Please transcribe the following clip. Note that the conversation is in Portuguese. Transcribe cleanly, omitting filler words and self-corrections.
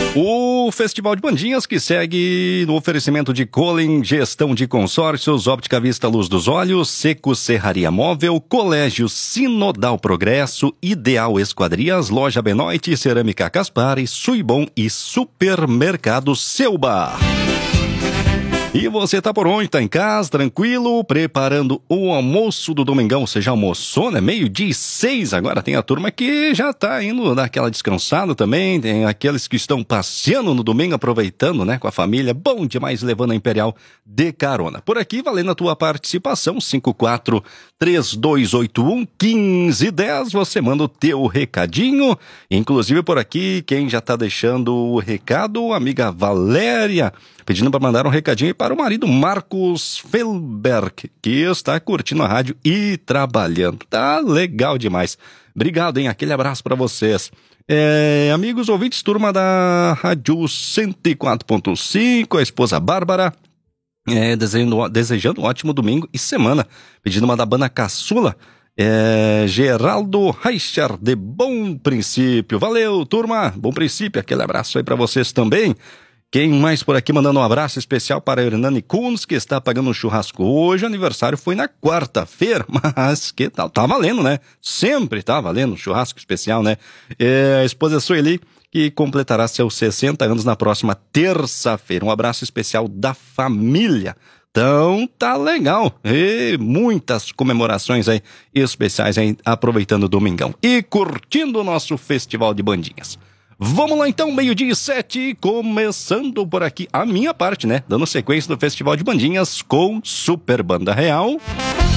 O Festival de Bandinhas que segue no oferecimento de Colin, Gestão de Consórcios, Óptica Vista Luz dos Olhos, Seco Serraria Móvel, Colégio Sinodal Progresso, Ideal Esquadrias, Loja Benoit, Cerâmica Caspari, Suibon e Supermercado Selba. E você tá por onde? Tá em casa, tranquilo, preparando o almoço do domingão. Você já almoçou, né? 12:06, agora tem a turma que já tá indo daquela descansada também. Tem aqueles que estão passeando no domingo, aproveitando, né? Com a família. Bom demais, levando a Imperial de carona. Por aqui, valendo a tua participação, 54-3281-1510. Você manda o teu recadinho. Inclusive por aqui, quem já tá deixando o recado, amiga Valéria, pedindo para mandar um recadinho para o marido Marcos Felberg, que está curtindo a rádio e trabalhando. Tá legal demais. Obrigado, hein? Aquele abraço para vocês. Amigos ouvintes, turma da Rádio 104.5, a esposa Bárbara, desejando um ótimo domingo e semana. Pedindo uma da banda Caçula, Geraldo Reicher, de Bom Princípio. Valeu, turma. Bom Princípio, aquele abraço aí para vocês também. Quem mais por aqui mandando um abraço especial para a Hernani Kunz, que está pagando um churrasco hoje. O aniversário foi na quarta-feira, mas que tal? Tá valendo, né? Sempre tá valendo um churrasco especial, né? A esposa Sueli, que completará seus 60 anos na próxima terça-feira. Um abraço especial da família. Então, tá legal. E muitas comemorações aí especiais aí, aproveitando o domingão e curtindo o nosso Festival de Bandinhas. Vamos lá então, 12:07, começando por aqui a minha parte, né? Dando sequência do Festival de Bandinhas com Super Banda Real.